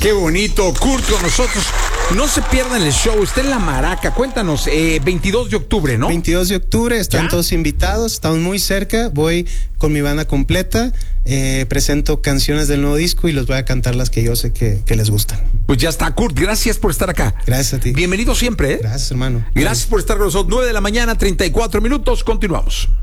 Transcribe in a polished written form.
Qué bonito, Kurt con nosotros. No se pierdan el show, está en La Maraca. Cuéntanos, 22 de octubre, ¿no? 22 de octubre, están todos invitados, estamos muy cerca. Voy con mi banda completa, presento canciones del nuevo disco y los voy a cantar las que yo sé que les gustan. Pues ya está, Kurt, gracias por estar acá. Gracias a ti. Bienvenido siempre, ¿eh? Gracias, hermano. Gracias por estar con nosotros. 9 de la mañana, 34 minutos. Continuamos.